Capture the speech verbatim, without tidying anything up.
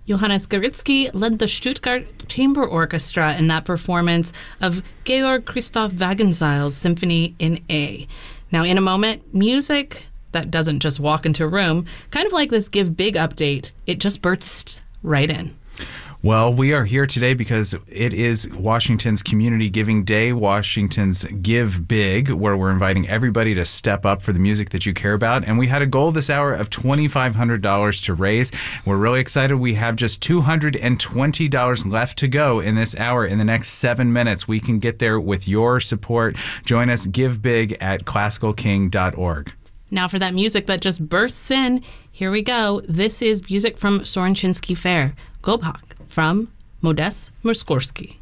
Johannes Garitzky led the Stuttgart Chamber Orchestra in that performance of Georg Christoph Wagenseil's Symphony in A. Now, in a moment, music that doesn't just walk into a room, kind of like this Give Big update, it just bursts right in. Well, we are here today because it is Washington's Community Giving Day, Washington's Give Big, where we're inviting everybody to step up for the music that you care about. And we had a goal this hour of twenty-five hundred dollars to raise. We're really excited. We have just two hundred twenty dollars left to go in this hour. In the next seven minutes, we can get there with your support. Join us, Give Big, at classical king dot org. Now for that music that just bursts in, here we go. This is music from Soren Chinsky Fair, Gobhak, from Modest Mussorgsky.